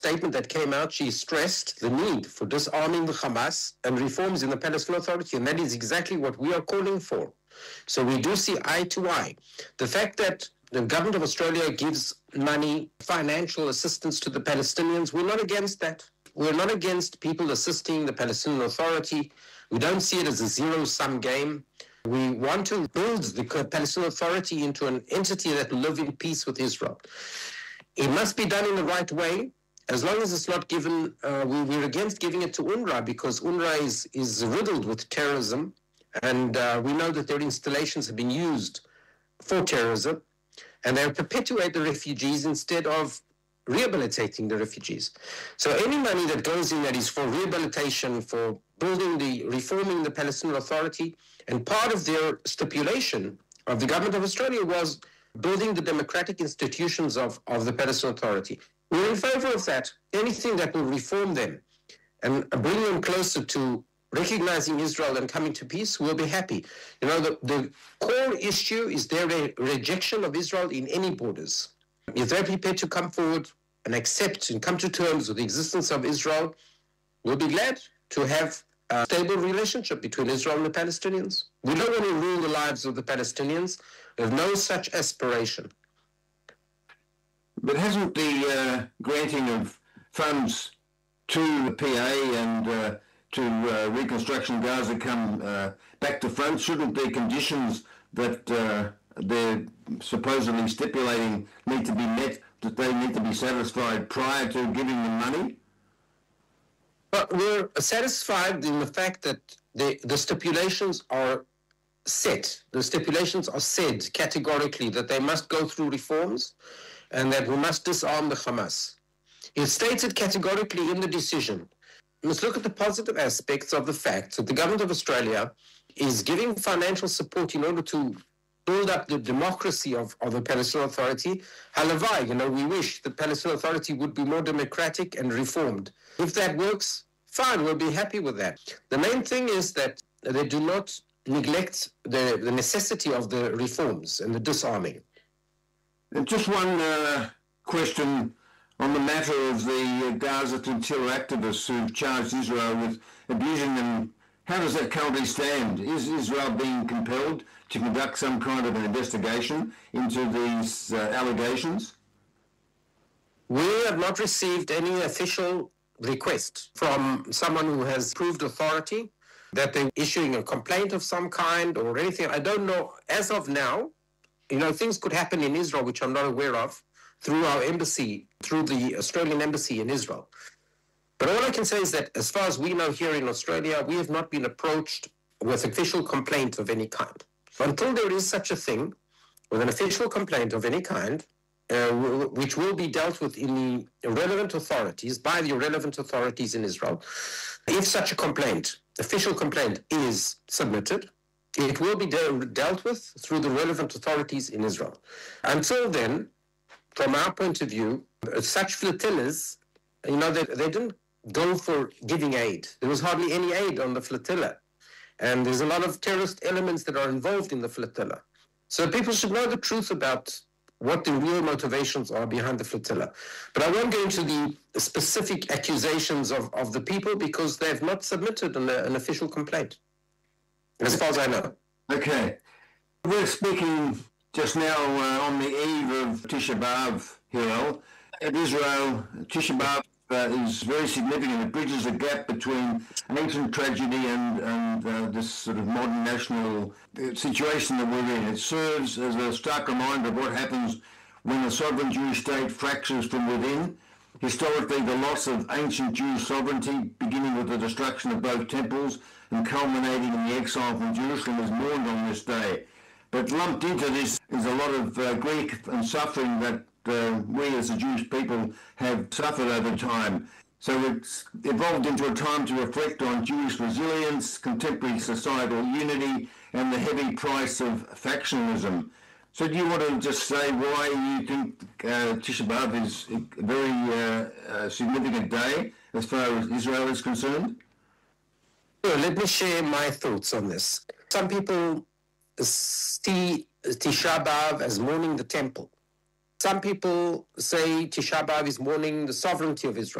statement that came out, she stressed the need for disarming the Hamas and reforms in the Palestinian Authority, and that is exactly what we are calling for. So we do see eye to eye. The fact that the government of Australia gives money, financial assistance to the Palestinians, we're not against that. We're not against people assisting the Palestinian Authority. We don't see it as a zero-sum game. We want to build the Palestinian Authority into an entity that will live in peace with Israel. It must be done in the right way. As long as it's not given, we're against giving it to UNRWA, because UNRWA is riddled with terrorism, and we know that their installations have been used for terrorism, and they perpetuate the refugees instead of rehabilitating the refugees. So any money that goes in that is for rehabilitation, for reforming the Palestinian Authority, and part of their stipulation of the government of Australia was building the democratic institutions of the Palestinian Authority. We're in favor of that. Anything that will reform them and bring them closer to recognizing Israel and coming to peace, we'll be happy. You know, the core issue is their rejection of Israel in any borders. If they're prepared to come forward and accept and come to terms with the existence of Israel, we'll be glad to have a stable relationship between Israel and the Palestinians. We don't want to rule the lives of the Palestinians. We have no such aspiration. But hasn't the granting of funds to the PA and to Reconstruction Gaza come back to front? Shouldn't the conditions that they're supposedly stipulating need to be met, that they need to be satisfied prior to giving them money? But we're satisfied in the fact that the stipulations are set. The stipulations are said categorically that they must go through reforms and that we must disarm the Hamas. It's stated categorically in the decision. Let's look at the positive aspects of the fact that the government of Australia is giving financial support in order to build up the democracy of the Palestinian Authority. Halavai, we wish the Palestinian Authority would be more democratic and reformed. If that works, fine, we'll be happy with that. The main thing is that they do not neglect the necessity of the reforms and the disarming. And just one question on the matter of the Gaza Flotilla activists who've charged Israel with abusing them. How does that currently stand? Is Israel being compelled to conduct some kind of an investigation into these allegations? We have not received any official request from someone who has proved authority that they're issuing a complaint of some kind or anything. I don't know. As of now, things could happen in Israel which I'm not aware of through our embassy, through the Australian embassy in Israel. But all I can say is that as far as we know here in Australia, we have not been approached with official complaint of any kind. Until there is such a thing, with an official complaint of any kind, which will be dealt with in the relevant authorities, by the relevant authorities in Israel, if such a complaint, official complaint, is submitted, it will be dealt with through the relevant authorities in Israel. Until then, from our point of view, such flotillas, they didn't go for giving aid. There was hardly any aid on the flotilla. And there's a lot of terrorist elements that are involved in the flotilla. So people should know the truth about what the real motivations are behind the flotilla. But I won't go into the specific accusations of the people because they have not submitted an official complaint, as far as I know. Okay. We're speaking just now on the eve of Tisha B'Av, Hillel. In Israel, Tisha B'Av is very significant. It bridges a gap between ancient tragedy and this sort of modern national situation that we're in. It serves as a stark reminder of what happens when a sovereign Jewish state fractures from within. Historically, the loss of ancient Jewish sovereignty, beginning with the destruction of both temples and culminating in the exile from Jerusalem, is mourned on this day. But lumped into this is a lot of grief and suffering that we as a Jewish people have suffered over time. So it's evolved into a time to reflect on Jewish resilience, contemporary societal unity, and the heavy price of factionalism. So do you want to just say why you think Tisha B'Av is a very significant day as far as Israel is concerned? Sure, let me share my thoughts on this. Some people see Tisha B'Av as mourning the temple. Some people say Tisha B'Av is mourning the sovereignty of Israel.